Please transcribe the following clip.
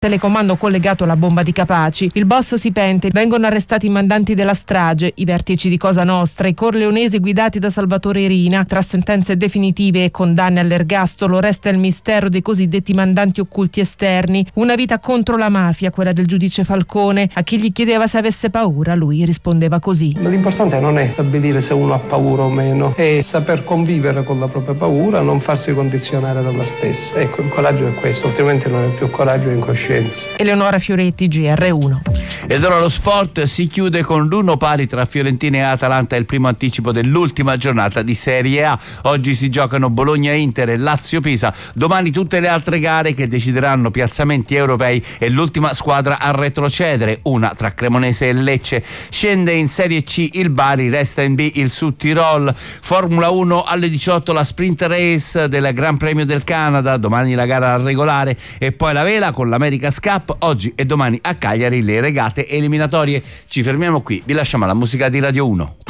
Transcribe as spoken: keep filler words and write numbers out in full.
telecomando collegato alla bomba di Capaci. Il boss si pente, vengono arrestati i mandanti della strage, i vertici di Cosa Nostra, i corleonesi guidati da Salvatore Rina. Tra sentenze definitive e condanne all'ergastolo resta il mistero dei cosiddetti mandanti occulti esterni. Una vita contro la mafia, quella del giudice Falcone. A chi gli chiedeva se avesse paura, lui rispondeva così: Ma l'importante non è stabilire se uno ha paura o meno, è saper convivere con la propria paura, non farsi condizionare dalla stessa. Ecco, il coraggio è questo, altrimenti non è più coraggio, è incoscienza. Eleonora Fioretti, G R uno. Ed ora lo sport si chiude con l'uno pari tra Fiorentina e Atalanta, il primo anticipo dell'ultima giornata di Serie A. Oggi si giocano Bologna-Inter e Lazio-Pisa, domani tutte le altre gare che decideranno piazzamenti europei e l'ultima squadra a retrocedere, una tra Cremonese e Lecce. Scende in Serie C il Bari, resta in B il Sud Tirol. Formula uno alle diciotto la sprint race del Gran Premio del Canada, domani la gara regolare e poi la vela con l'America's Cup. Oggi e domani a Cagliari le regate eliminatorie. Ci fermiamo qui, vi lasciamo alla musica di Radio uno.